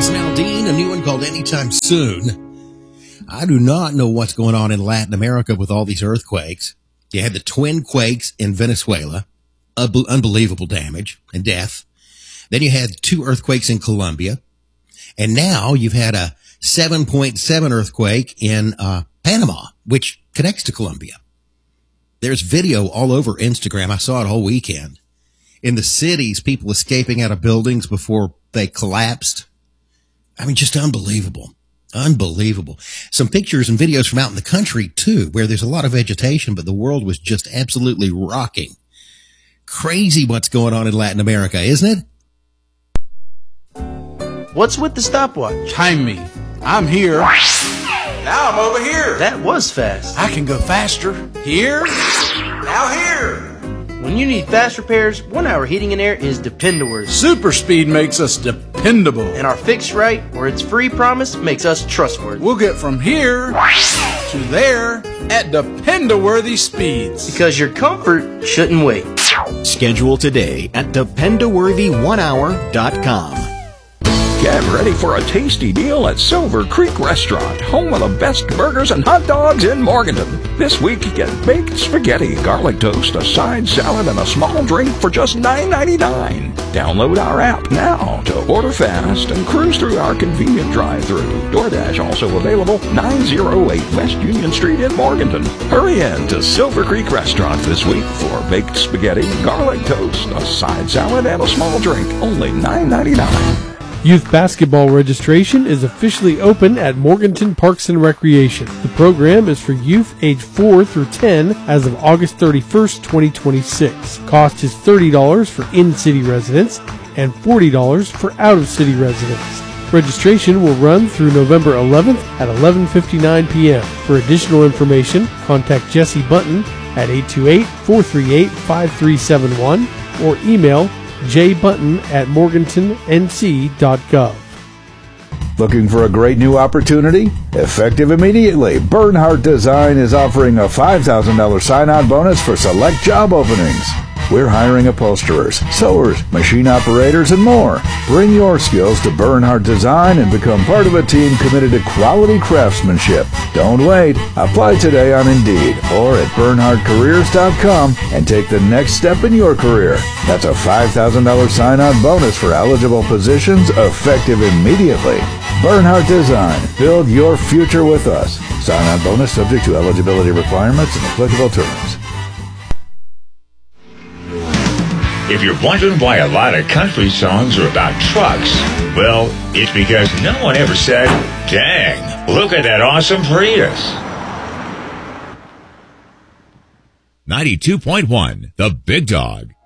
Jason Aldean, a new one called Anytime Soon. I do not know what's going on in Latin America with all these earthquakes. You had the twin quakes in Venezuela, unbelievable damage and death. Then you had 2 earthquakes in Colombia. And now you've had a 7.7 earthquake in Panama, which connects to Colombia. There's video all over Instagram. I saw it all weekend. In the cities, people escaping out of buildings before they collapsed. I mean, just unbelievable. Unbelievable. Some pictures and videos from out in the country, too, where there's a lot of vegetation, but the world was just absolutely rocking. Crazy what's going on in Latin America, isn't it? What's with the stopwatch? Time me. I'm here. Now I'm over here. That was fast. I can go faster. Here. Now here. When you need fast repairs, 1 Hour Heating and Air is dependable. Super speed makes us dependable. And our fix right, or it's free promise, makes us trustworthy. We'll get from here to there at dependable speeds. Because your comfort shouldn't wait. Schedule today at dependable1hour.com. Get ready for a tasty deal at Silver Creek Restaurant, home of the best burgers and hot dogs in Morganton. This week, get baked spaghetti, garlic toast, a side salad, and a small drink for just $9.99. Download our app now to order fast and cruise through our convenient drive-thru. DoorDash also available, 908 West Union Street in Morganton. Hurry in to Silver Creek Restaurant this week for baked spaghetti, garlic toast, a side salad, and a small drink. Only $9.99. Youth basketball registration is officially open at Morganton Parks and Recreation. The program is for youth age 4 through 10 as of August 31st, 2026. Cost is $30 for in-city residents and $40 for out-of-city residents. Registration will run through November 11th at 11:59 p.m. For additional information, contact Jesse Button at 828-438-5371 or email jbutton@morgantonnc.gov. Looking for a great new opportunity? Effective immediately. Bernhardt Design is offering a $5,000 sign-on bonus for select job openings. We're hiring upholsterers, sewers, machine operators, and more. Bring your skills to Bernhardt Design and become part of a team committed to quality craftsmanship. Don't wait. Apply today on Indeed or at bernhardtcareers.com and take the next step in your career. That's a $5,000 sign-on bonus for eligible positions effective immediately. Bernhardt Design. Build your future with us. Sign-on bonus subject to eligibility requirements and applicable terms. If you're wondering why a lot of country songs are about trucks, well, it's because no one ever said, dang, look at that awesome Prius. 92.1, The Big Dog.